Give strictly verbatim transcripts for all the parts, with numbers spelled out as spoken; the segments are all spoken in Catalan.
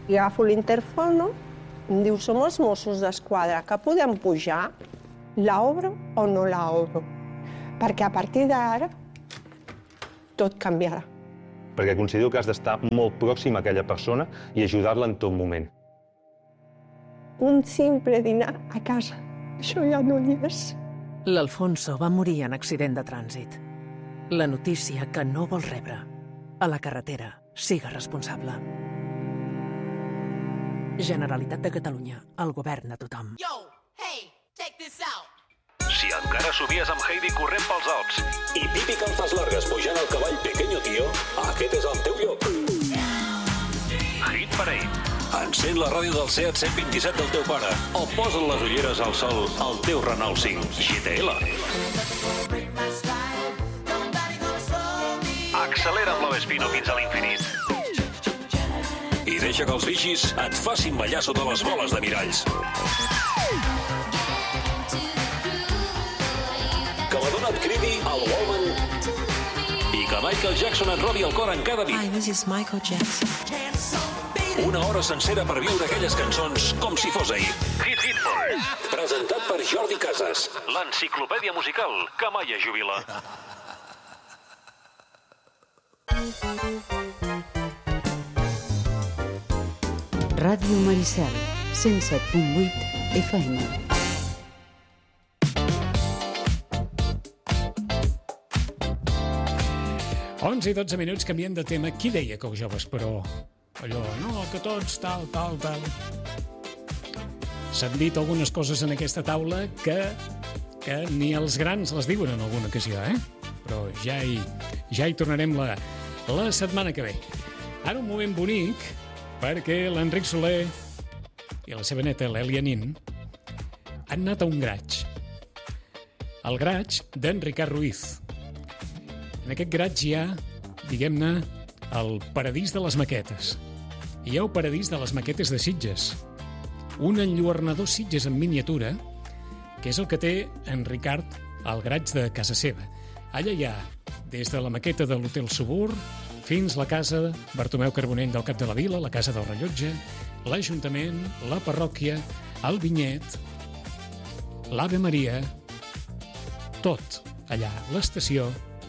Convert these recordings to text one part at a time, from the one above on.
I agafo l'interfono, em diu, som els Mossos d'Esquadra, que podem pujar? La obro o no la obro? Perquè a partir d'ara tot canviarà. Perquè considero que has d'estar molt pròxim a aquella persona i ajudar-la en tot moment. Un simple dinar a casa, això ja no hi és. L'Alfonso va morir en accident de trànsit. La notícia que no vol rebre. A la carretera, siga responsable. Generalitat de Catalunya, el govern de tothom. Yo, hey, check this out. Si encara somies amb Heidi corrent pels Alps i Pipi Calzas Largas pujant al cavall Pequeño Tío, aquest és el teu lloc. Hit Parade. Encén la ràdio del Seat cent vint-i-set del teu pare o posa't les ulleres al sol al teu Renault cinc G T L. Accelera amb l'Ovespino fins a l'infinit. I deixa que els bichis et facin ballar sota les boles de miralls. Que Madonna et cridi al Wallman i que Michael Jackson et robi el cor en cada dit. Hi, this is Michael Jackson. Una hora sencera per viure aquelles cançons com si fos ahir. Hit Hit First. Presentat per Jordi Casas. L'enciclopèdia musical que mai es jubila. Ràdio Maricel, cent set punt vuit F M. onze i dotze minuts, canviem de tema. Qui deia que els joves, però... allò, no, que tots, tal, tal, tal... S'han dit algunes coses en aquesta taula que, que ni els grans les diuen en alguna ocasió, eh? Però ja hi, ja hi tornarem la, la setmana que ve. Ara un moment bonic, perquè l'Enric Soler i la seva neta, l'Èlia Nin, han anat a un graig. El graig d'en Ricard Ruiz. En aquest graig hi ha, diguem-ne, el paradís de les maquetes. Hi ha el paradís de les maquetes de Sitges. Un enlluernador Sitges en miniatura, que és el que té en Ricard al graig de casa seva. Allà hi ha, des de la maqueta de l'Hotel Subur fins la casa Bartomeu Carbonell del Cap de la Vila, la casa del rellotge, l'Ajuntament, la parròquia, el vinyet, l'Ave Maria, tot allà, l'estació,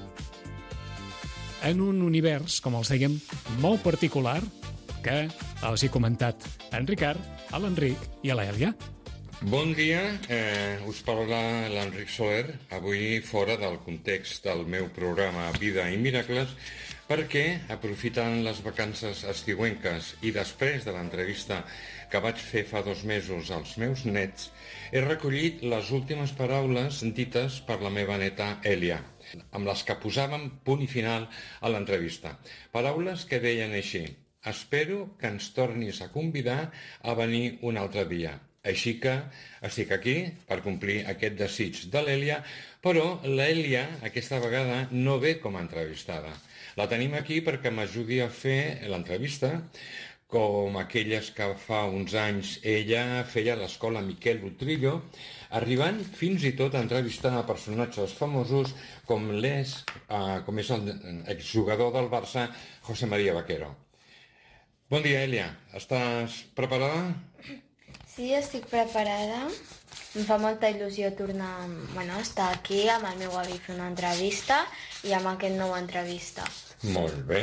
en un univers, com els dèiem, molt particular, que els he comentat a en Ricard, a l'Enric i a l'Èlia. Bon dia, eh, us parla l'Enric Soler, avui fora del context del meu programa Vida i Miracles, perquè, aprofitant les vacances estiuenques i després de l'entrevista que vaig fer fa dos mesos als meus nets, he recollit les últimes paraules dites per la meva neta Èlia, amb les que posàvem punt i final a l'entrevista. Paraules que deien així: espero que ens tornis a convidar a venir un altre dia. Així que estic aquí per complir aquest desig de l'Èlia, però l'Èlia aquesta vegada no ve com a entrevistada. La tenim aquí perquè m'ajudi a fer l'entrevista, com aquelles que fa uns anys ella feia a l'escola Miquel Utrillo, arribant fins i tot a entrevistar a personatges famosos com l'és, eh, com és l'exjugador del Barça, José María Vaquero. Bon dia, Èlia. Estàs preparada? Sí, estic preparada. Em fa molta il·lusió tornar, bueno, estar aquí amb el meu avi fer una entrevista i amb aquest nou entrevista. Molt bé.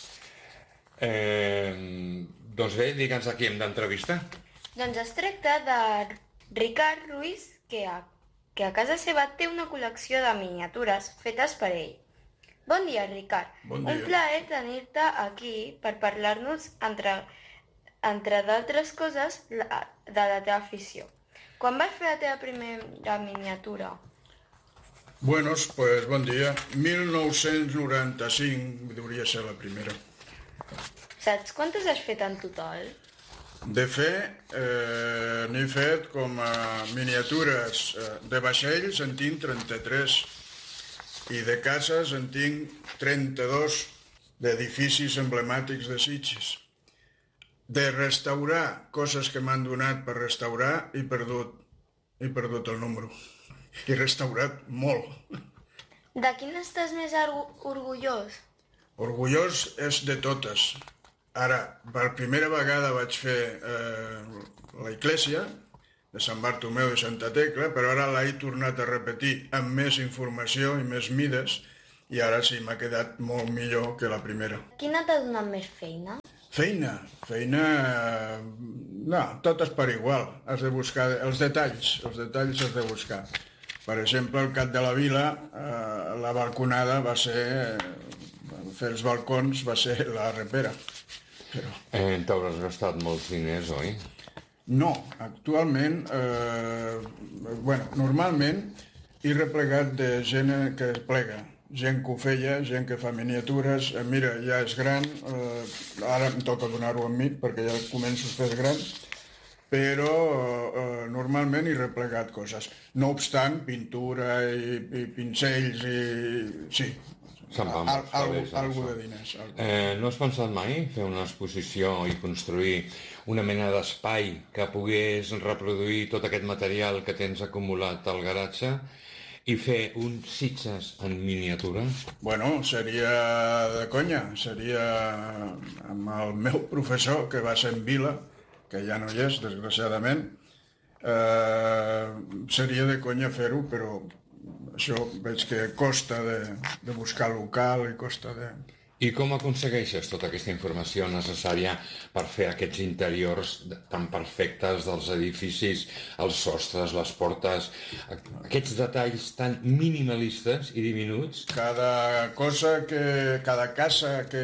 Eh, doncs bé, digue'ns a qui hem d'entrevistar. Doncs es tracta de Ricard Ruiz, que a, que a casa seva té una col·lecció de miniatures fetes per ell. Bon dia, Ricard. Bon dia. Un plaer tenir-te aquí per parlar-nos, entre, entre d'altres coses, la, de la teva afició. Quan vas fer la teva primera miniatura? Buenos, pues bon dia. mil nou-cents noranta-cinc hauria ser la primera. Saps quantes has fet en total? De fet, eh, n'he fet com a miniatures eh, de vaixells, en tinc trenta-tres, i de cases en tinc trenta-dos, d'edificis emblemàtics de Sitges. De restaurar coses que m'han donat per restaurar, he perdut, he perdut el número. He restaurat molt. De quin estàs més orgullós? Orgullós és de totes, Ara, per primera vegada vaig fer eh, la Iglesia de Sant Bartomeu i Santa Tecla, però ara l'he tornat a repetir amb més informació i més mides, i ara sí, m'ha quedat molt millor que la primera. Quina t'ha donat més feina? Feina, feina... No, tot és per igual. Has de buscar els detalls, els detalls has de buscar. Per exemple, al Cap de la Vila, eh, la balconada va ser... Fer els balcons va ser la repera. Però... Eh, T'hauràs gastat molts diners, oi? No, actualment... Eh, bueno, normalment he replegat de gent que es plega. Gent que ho feia, gent que fa miniatures. Eh, mira, ja és gran, eh, ara em toca donar-ho a mi perquè ja començo a fer gran, però eh, normalment he replegat coses. No obstant, pintura i, i pincells i... Sí, al, algo, algo de diners. Algo. Eh, no has pensat mai fer una exposició i construir una mena d'espai que pogués reproduir tot aquest material que tens acumulat al garatge i fer un Sitges en miniatura? Bueno, seria de conya. Seria amb el meu professor, que va ser en Vila, que ja no hi és, desgraciadament. Eh, seria de conya fer-ho, però això veig que costa de, de buscar local i costa de... I com aconsegueixes tota aquesta informació necessària per fer aquests interiors tan perfectes dels edificis, els sostres, les portes, aquests detalls tan minimalistes i diminuts? Cada cosa que... cada casa que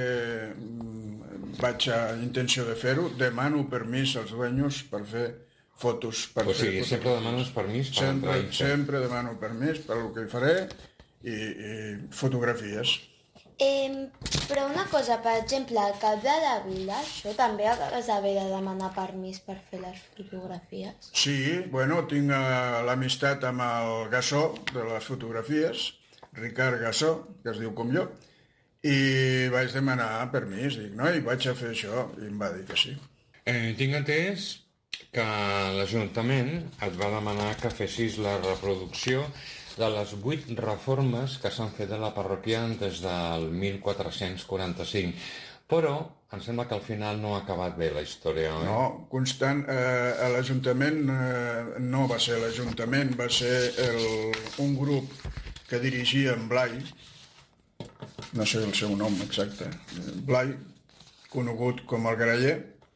vaig a intenció de fer-ho, demano permís als dueños per fer fotos. Per o sigui, fer sempre demanes permís per sempre, entrar i fer? Sempre demano permís per el que hi faré i, i fotografies. Eh, però una cosa, per exemple, al Cap de la Vila, això també has d'haver de demanar permís per fer les fotografies? Sí, bueno, tinc uh, l'amistat amb el Gassó de les fotografies, Ricard Gassó, que es diu com jo, i vaig demanar permís, dic, no, i vaig a fer això, i em va dir que sí. Eh, tinc entès que l'Ajuntament et va demanar que fessis la reproducció de les vuit reformes que s'han fet a la parròquia des del mil quatre-cents quaranta-cinc. Però em sembla que al final no ha acabat bé la història, oi? No, constant, eh, l'Ajuntament eh, no va ser l'Ajuntament, va ser el, un grup que dirigia en Blai, no sé el seu nom exacte, Blai, conegut com el Graller,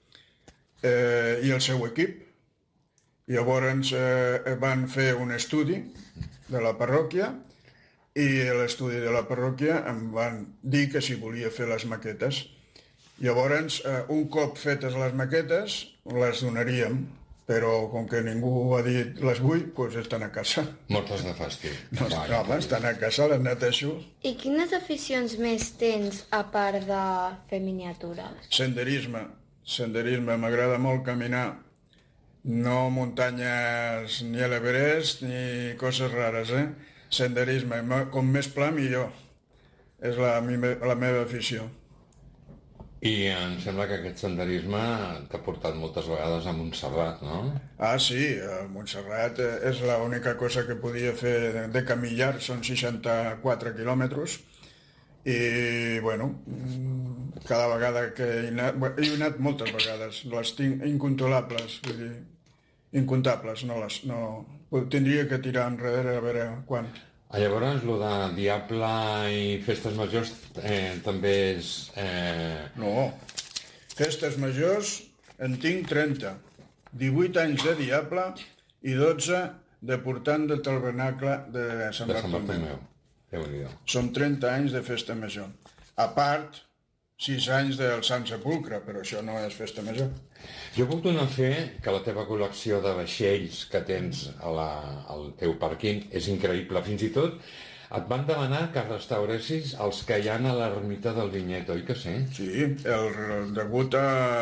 eh, i el seu equip. Llavors eh, van fer un estudi de la parròquia i a l'estudi de la parròquia em van dir que si volia fer les maquetes. Llavors, eh, un cop fetes les maquetes, les donaríem, però com que ningú ha dit les vull, doncs estan a casa. Mortes de fàstic. No, no, home, estan a casa, les netejo. I quines aficions més tens a part de fer miniatures? Senderisme. Senderisme, m'agrada molt caminar. No muntanyes ni a l'Everest ni coses rares, eh? Senderisme, com més pla millor. És la, la meva afició. I em sembla que aquest senderisme t'ha portat moltes vegades a Montserrat, no? Ah, sí, a Montserrat és l'única cosa que podia fer de camillar, són seixanta-quatre quilòmetres, i, bueno, cada vegada que he anat... He anat moltes vegades, les tinc incontrolables, vull dir, incontables, no les... No, tindria que tirar enrere a veure quan... Llavors, el de Diable i Festes Majors eh, també és... Eh... No, Festes Majors en tinc trenta, divuit anys de Diable i dotze de portant del tabernacle de Sant Bartomeu. Déu-n'hi-do. Són trenta anys de Festa Major. A part, sis anys del Sant Sepulcre, però això no és Festa Major. Jo puc donar fe que la teva col·lecció de vaixells que tens a la, al teu pàrquing és increïble. Fins i tot et van demanar que restauressis els que hi ha a l'ermita del Vinyet, oi que sí? Sí, el, degut a...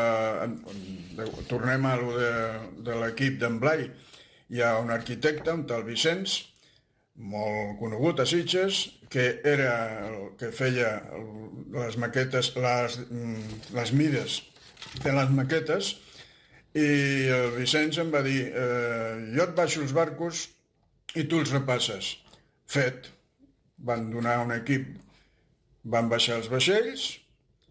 De, tornem a lo de, de l'equip d'en Blai. Hi ha un arquitecte, un tal Vicenç, molt conegut a Sitges, que era el que feia les maquetes, les, les mides de les maquetes, i el Vicenç em va dir eh, jo et baixo els barcos i tu els repasses. Fet. Van donar un equip, van baixar els vaixells,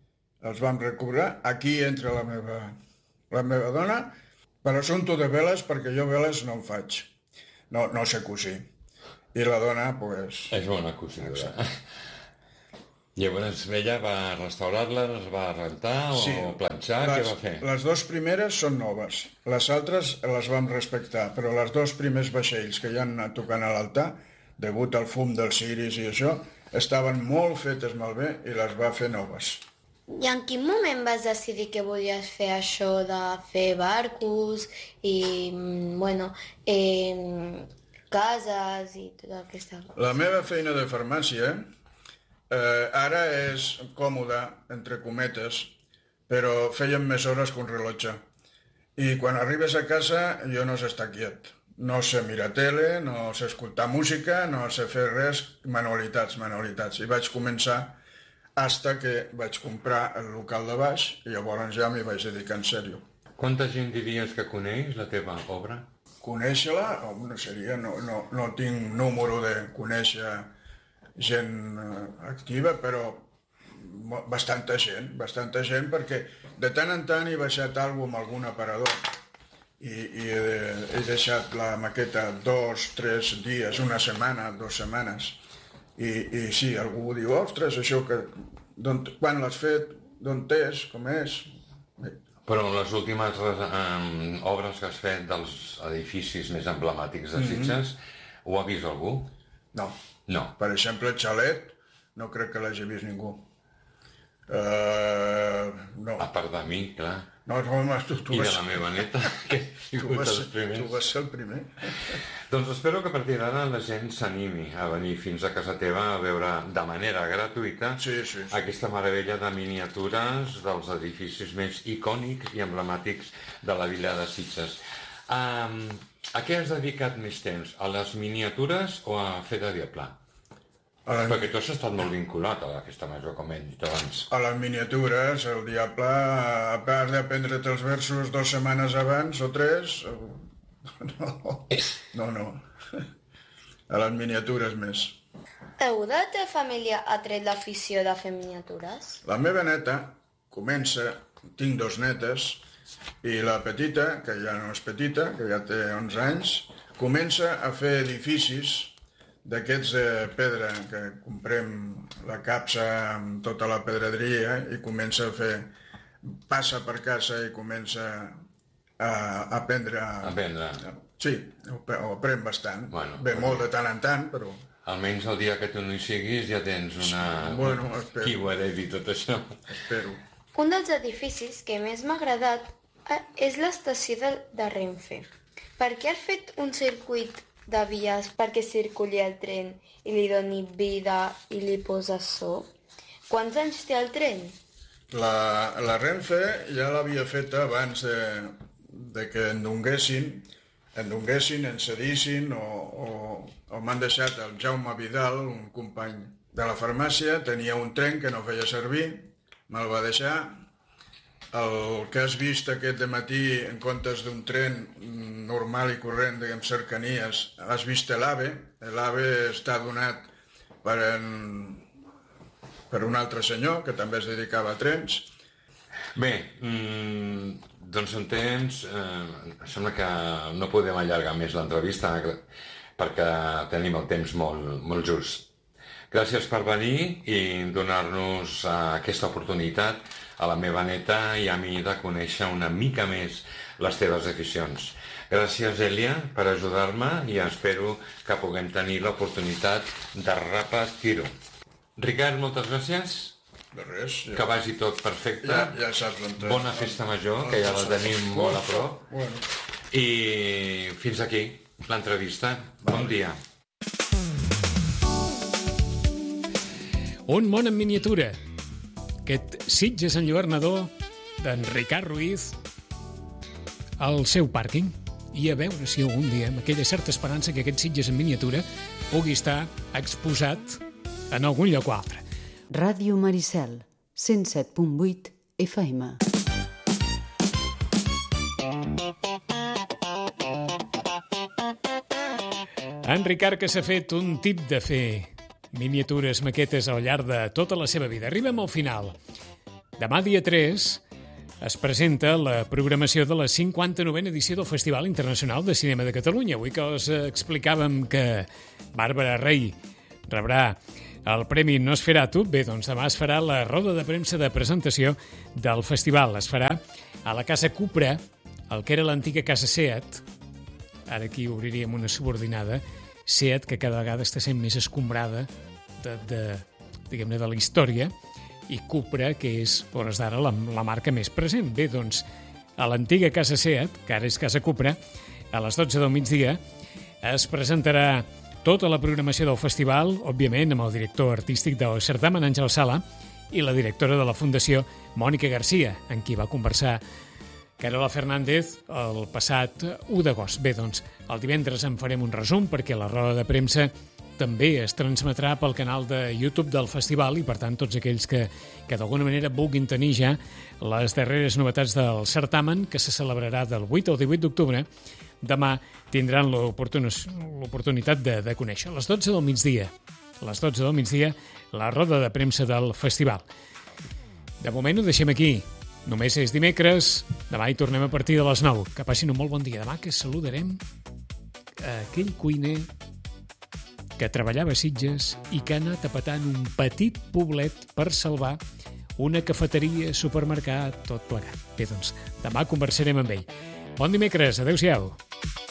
els vam recobrar. Aquí entra la meva, la meva dona, per assumpte de veles, perquè jo veles no en faig. No, no sé cosir. I la dona, pues... És bona cosidora. Llavors ella va restaurar-la, les va rentar o Sí, planxar, les, què va fer? Les dues primeres són noves. Les altres les vam respectar, però les dos primers vaixells que hi han anat tocant a l'altar, degut al fum dels ciris i això, estaven molt fetes malbé i les va fer noves. I en quin moment vas decidir que volies fer això de fer barcos i, bueno, eh, cases i tota aquesta cosa? La meva feina de farmàcia eh, ara és còmoda, entre cometes, però fèiem més hores que un rellotge. I quan arribes a casa jo no sé estar quiet. No sé mirar tele, no sé escoltar música, no sé fer res, manualitats, manualitats. I vaig començar hasta que vaig comprar el local de baix i llavors ja m'hi vaig dedicar en sèrio. Quanta gent diries que coneix la teva obra? Conèixer-la, no seria, no, no, no tinc número de conèixer gent activa, però bastanta gent, bastanta gent, perquè de tant en tant he baixat alguna amb algun aparador i, i he, he deixat la maqueta dos, tres dies, una setmana, dues setmanes. I, i sí, algú diu, ostres, això que... Quan l'has fet, d'on és, com és... Però les últimes um, obres que has fet dels edificis més emblemàtics de Sitges, mm-hmm. ho ha vist algú? No. No. Per exemple, el xalet, no crec que l'hagi vist ningú. Uh, no. A part de mi, clar. No, no, tu, tu I vas... de la meva neta, que he sigut vas, els primers. Tu vas ser el primer. Doncs espero que a partir d'ara la gent s'animi a venir fins a casa teva a veure de manera gratuïta sí, sí, sí. aquesta meravella de miniatures dels edificis més icònics i emblemàtics de la vila de Sitges. Um, a què has dedicat més temps? A les miniatures o a fer de diablà? La... Perquè tu has estat molt vinculat a la festa major, com he dit abans. A les miniatures, el diable, a part d'aprendre't els versos dues setmanes abans o tres, no, no, no. A les miniatures més. Algú de la teva família ha tret l'afició de fer miniatures? La meva neta comença, tinc dos netes, i la petita, que ja no és petita, que ja té onze anys, comença a fer edificis d'aquests de pedra, que comprem la capsa amb tota la pedreria i comença a fer, passa per casa i comença a aprendre... A aprendre. Sí, ho, ho aprèn bastant. Bueno, Bé, molt de tant en tant, però... Almenys el dia que tu no hi siguis ja tens una... Bueno, espero. Qui ho heredi tot això? Espero. Un dels edificis que més m'ha agradat és l'estació de, de Renfe. Per què has fet un circuit de vies perquè circuli el tren i li doni vida i li posa so? Quants anys té el tren? La, la Renfe ja l'havia feta abans de, de que en donguessin, en donguessin, en cedissin o, o, o m'han deixat el Jaume Vidal, un company de la farmàcia, tenia un tren que no feia servir, me'l va deixar. El que has vist aquest dematí en comptes d'un tren normal i corrent amb cercanies, has vist l'AVE. L'AVE està donat per, en, per un altre senyor que també es dedicava a trens. Bé, mmm, doncs en temps, eh, sembla que no podem allargar més l'entrevista perquè tenim el temps molt, molt just. Gràcies per venir i donar-nos uh, aquesta oportunitat a la meva neta i a mi de conèixer una mica més les teves aficions. Gràcies, Èlia, per ajudar-me i espero que puguem tenir l'oportunitat de repetir-ho. Ricard, moltes gràcies. De res. Ja. Que vagi tot perfecte. Ja, ja saps on és. Bona festa major, que ja la tenim molt a prop. Bueno. I fins aquí l'entrevista. Bon dia. Un món en miniatura. Aquest Sitges enlluernador d'en Ricard Ruiz al seu pàrquing. I a veure si algun dia, amb aquella certa esperança que aquest Sitges en miniatura pugui estar exposat en algun lloc o altre. Ràdio Maricel, cent set punt vuit F M. En Ricard, que s'ha fet un tip de fer miniatures, maquetes al llarg de tota la seva vida. Arribem al final. demà dia tres es presenta la programació de la cinquanta-novena edició del Festival Internacional de Cinema de Catalunya. Avui que us explicàvem que Bàrbara Rey rebrà el Premi Nosferatu, bé, doncs demà es farà la roda de premsa de presentació del festival. Es farà a la Casa Cupra, el que era l'antiga Casa Seat. Ara aquí obriríem una subordinada. Seat, que cada vegada està sent més escombrada de, de, diguem-ne, de la història, i Cupra, que és, a hores d'ara, la, la marca més present. Bé, doncs, a l'antiga Casa Seat, que ara és Casa Cupra, a les dotze del migdia, es presentarà tota la programació del festival, òbviament, amb el director artístic del certamen, Àngel Sala, i la directora de la Fundació, Mònica Garcia, amb qui va conversar Carola Fernández el passat u d'agost. Bé, doncs, el divendres en farem un resum, perquè la roda de premsa també es transmetrà pel canal de YouTube del festival i, per tant, tots aquells que, que d'alguna manera vulguin tenir ja les darreres novetats del certamen, que se celebrarà del vuit al divuit d'octubre, demà tindran l'oportunitat de, de conèixer. A les dotze del migdia, a les dotze del migdia, la roda de premsa del festival. De moment ho deixem aquí. Només és dimecres, demà hi tornem a partir de les nou. Que passin un molt bon dia. Demà que saludarem a aquell cuiner que treballava a Sitges i que ha anat a petar en un petit poblet per salvar una cafeteria, supermercat, tot plegat. Bé, doncs, demà conversarem amb ell. Bon dimecres, adeu-siau.